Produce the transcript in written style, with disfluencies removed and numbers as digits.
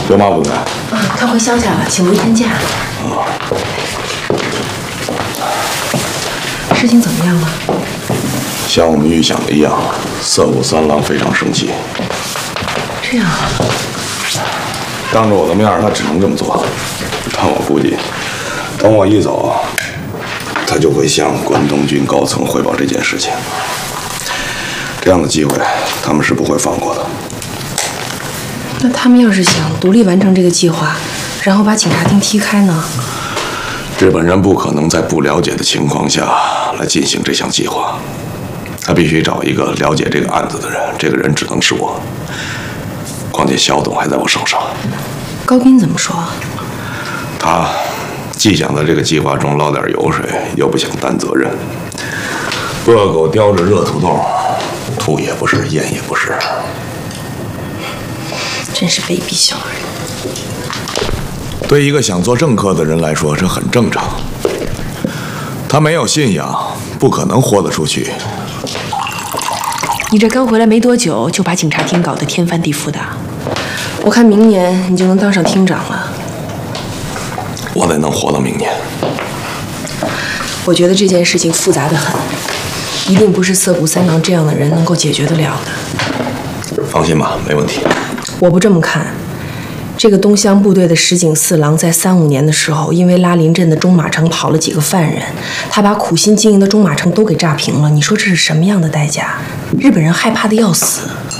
舅妈不在。 她回乡下了，请了一天假。事情怎么样了？ 像我们预想的一样，涩谷三郎非常生气。 这样啊？ 当着我的面，他只能这么做。但我估计，等我一走，他就会向关东军高层汇报这件事情。这样的机会，他们是不会放过的。 那他们要是想独立完成这个计划，然后把警察厅踢开呢？ 日本人不可能在不了解的情况下来进行这项计划，他必须找一个了解这个案子的人，这个人只能是我。况且小董还在我手上。 高斌怎么说？ 他既想在这个计划中捞点油水，又不想担责任。恶狗叼着热土豆，吐也不是，咽也不是。 真是卑鄙小人。 对一个想做政客的人来说，这很正常。他没有信仰，不可能豁得出去。 你这刚回来没多久，就把警察厅搞得天翻地覆的。我看明年你就能当上厅长了。 我得能活到明年。 我觉得这件事情复杂得很，一定不是涩谷三郎这样的人能够解决得了的。 放心吧，没问题。 我不这么看。这个东乡部队的石井四郎在35年的时候，因为拉林镇的中马城跑了几个犯人，他把苦心经营的中马城都给炸平了。你说这是什么样的代价？日本人害怕的要死。